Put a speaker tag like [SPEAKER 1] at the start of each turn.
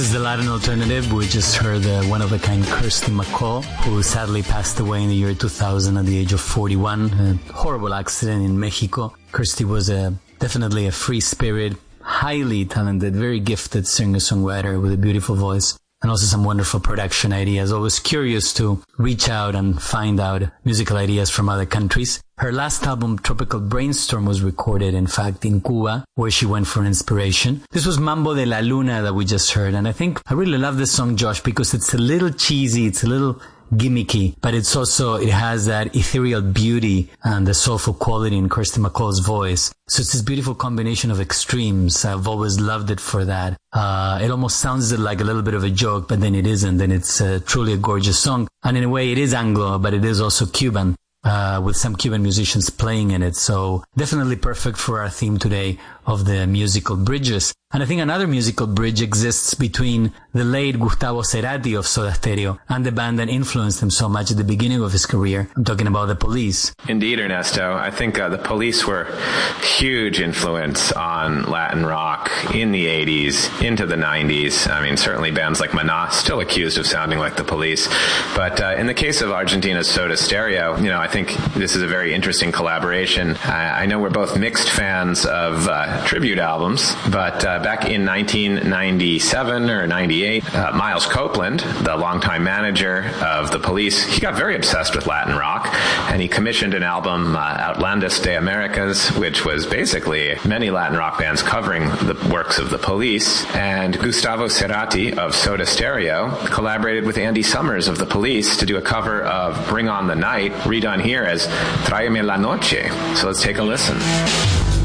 [SPEAKER 1] is the Latin alternative. We just heard one-of-a-kind Kirsty MacColl, who sadly passed away in the year 2000 at the age of 41. A horrible accident in Mexico. Kirsty was definitely a free spirit, highly talented, very gifted singer-songwriter with a beautiful voice, and also some wonderful production ideas. Always curious to reach out and find out musical ideas from other countries. Her last album, Tropical Brainstorm, was recorded, in fact, in Cuba, where she went for inspiration. This was Mambo de la Luna that we just heard, and I think I really love this song, Josh, because it's a little cheesy, it's a little gimmicky, but it has that ethereal beauty and the soulful quality in Kirsty MacColl's voice. So it's this beautiful combination of extremes. I've always loved it for that. It almost sounds like a little bit of a joke, but then it isn't. Then it's truly a gorgeous song. And in a way, it is Anglo, but it is also Cuban, with some Cuban musicians playing in it. So definitely perfect for our theme today of the musical bridges. And I think another musical bridge exists between the late Gustavo Cerati of Soda Stereo and the band that influenced him so much at the beginning of his career. I'm talking about The Police.
[SPEAKER 2] Indeed, Ernesto. I think The Police were huge influence on Latin rock in the 80s, into the 90s. I mean, certainly bands like Maná, still accused of sounding like The Police. But in the case of Argentina's Soda Stereo, I think this is a very interesting collaboration. I know we're both mixed fans of tribute albums, but back in 1997 or 98, Miles Copeland, the longtime manager of The Police, he got very obsessed with Latin rock, and he commissioned an album, Outlandos de Americas, which was basically many Latin rock bands covering the works of The Police. And Gustavo Cerati of Soda Stereo collaborated with Andy Summers of The Police to do a cover of Bring on the Night, redone here as Tráeme la Noche. So let's take a listen.